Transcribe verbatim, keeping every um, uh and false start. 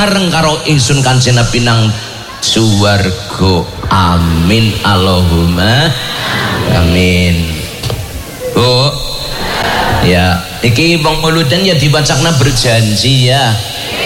bareng karo ingsun Kanjeng Nabi nang suwarga. Amin Allahumma amin. Bu ya iki wong muludan ya dibacakna berjanji ya.